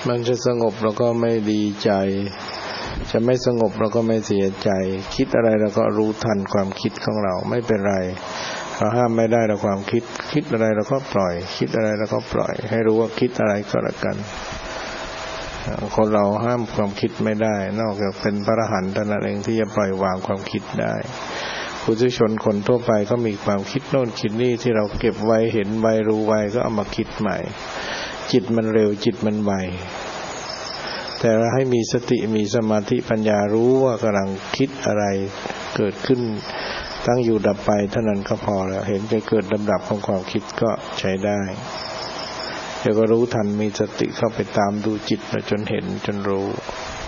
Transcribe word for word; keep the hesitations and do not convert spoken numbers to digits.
มันจะสงบเราก็ไม่ดีใจจะไม่สงบเราก็ไม่เสียใจคิดอะไรเราก็รู้ทันความคิดของเราไม่เป็นไรเราห้ามไม่ได้เราความคิดคิดอะไรเราก็ปล่อยคิดอะไรเราก็ปล่อยให้รู้ว่าคิดอะไรก็แล้วกันคนเราห้ามความคิดไม่ได้นอกจากเป็นพระอรหันต์เท่านั้นเองที่จะปล่อยวางความคิดได้ปุถุชนคนทั่วไปก็มีความคิดโน่นคิดนี่ที่เราเก็บไว้เห็นไว้รู้ไว้ก็เอามาคิดใหม่จิตมันเร็วจิตมันไวแต่เราให้มีสติมีสมาธิปัญญารู้ว่ากำลังคิดอะไรเกิดขึ้นตั้งอยู่ดับไปเท่านั้นก็พอแล้วเห็นการเกิดดับของความคิดก็ใช้ได้เดี๋ยวก็รู้ทันมีสติเข้าไปตามดูจิตจนเห็นจนรู้